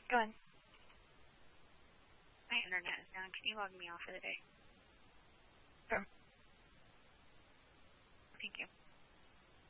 Go ahead. My internet is down. Can you log me off for the day? Sure.